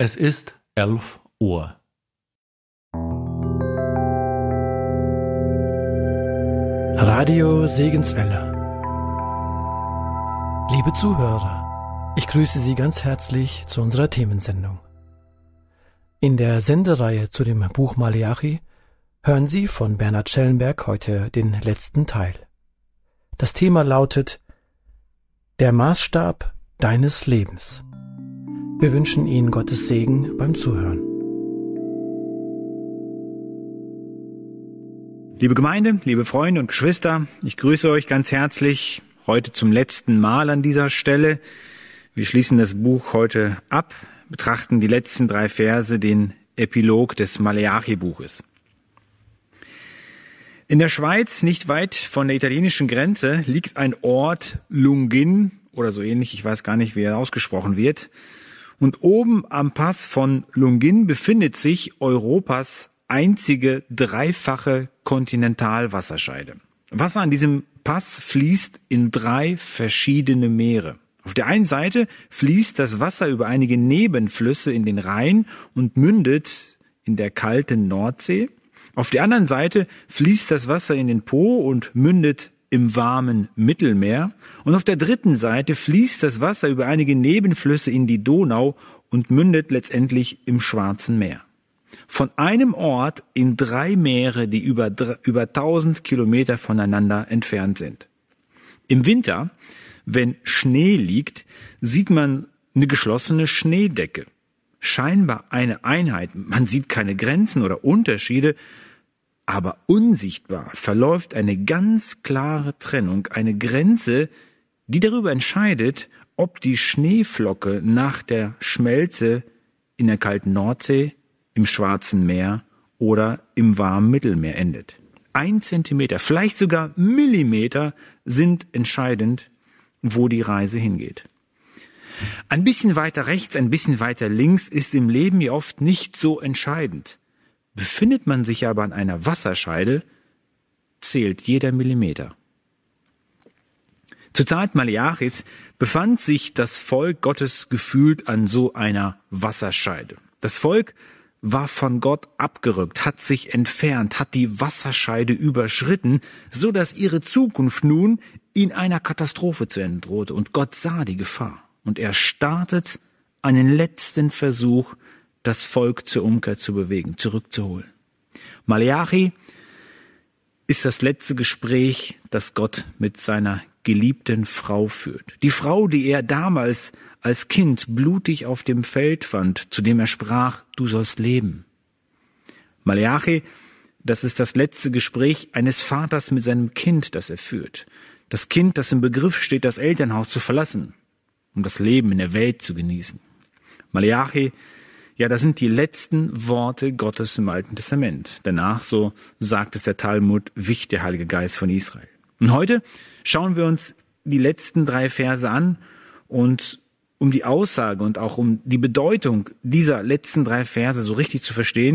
Es ist 11 Uhr. Radio Segenswelle. Liebe Zuhörer, ich grüße Sie ganz herzlich zu unserer Themensendung. In der Sendereihe zu dem Buch Maleachi hören Sie von Bernhard Schellenberg heute den letzten Teil. Das Thema lautet: Der Maßstab deines Lebens. Wir wünschen Ihnen Gottes Segen beim Zuhören. Liebe Gemeinde, liebe Freunde und Geschwister, ich grüße euch ganz herzlich heute zum letzten Mal an dieser Stelle. Wir schließen das Buch heute ab, betrachten die letzten 3 Verse, den Epilog des Maleachi-Buches. In der Schweiz, nicht weit von der italienischen Grenze, liegt ein Ort, Lunghin oder so ähnlich, ich weiß gar nicht, wie er ausgesprochen wird. Und oben am Pass von Lunghin befindet sich Europas einzige dreifache Kontinentalwasserscheide. Wasser an diesem Pass fließt in 3 verschiedene Meere. Auf der einen Seite fließt das Wasser über einige Nebenflüsse in den Rhein und mündet in der kalten Nordsee. Auf der anderen Seite fließt das Wasser in den Po und mündet im warmen Mittelmeer. Und auf der dritten Seite fließt das Wasser über einige Nebenflüsse in die Donau und mündet letztendlich im Schwarzen Meer. Von einem Ort in 3 Meere, die über 1000 Kilometer voneinander entfernt sind. Im Winter, wenn Schnee liegt, sieht man eine geschlossene Schneedecke. Scheinbar eine Einheit, man sieht keine Grenzen oder Unterschiede, aber unsichtbar verläuft eine ganz klare Trennung, eine Grenze, die darüber entscheidet, ob die Schneeflocke nach der Schmelze in der kalten Nordsee, im Schwarzen Meer oder im warmen Mittelmeer endet. 1 Zentimeter, vielleicht sogar Millimeter sind entscheidend, wo die Reise hingeht. Ein bisschen weiter rechts, ein bisschen weiter links ist im Leben ja oft nicht so entscheidend. Befindet man sich aber an einer Wasserscheide, zählt jeder Millimeter. Zur Zeit Maleachis befand sich das Volk Gottes gefühlt an so einer Wasserscheide. Das Volk war von Gott abgerückt, hat sich entfernt, hat die Wasserscheide überschritten, so dass ihre Zukunft nun in einer Katastrophe zu enden drohte. Und Gott sah die Gefahr. Und er startet einen letzten Versuch, das Volk zur Umkehr zu bewegen, zurückzuholen. Maleachi ist das letzte Gespräch, das Gott mit seiner geliebten Frau führt. Die Frau, die er damals als Kind blutig auf dem Feld fand, zu dem er sprach, du sollst leben. Maleachi, das ist das letzte Gespräch eines Vaters mit seinem Kind, das er führt. Das Kind, das im Begriff steht, das Elternhaus zu verlassen, um das Leben in der Welt zu genießen. Maleachi, ja, das sind die letzten Worte Gottes im Alten Testament. Danach, so sagt es der Talmud, wicht der Heilige Geist von Israel. Und heute schauen wir uns die letzten 3 Verse an und um die Aussage und auch um die Bedeutung dieser letzten 3 Verse so richtig zu verstehen,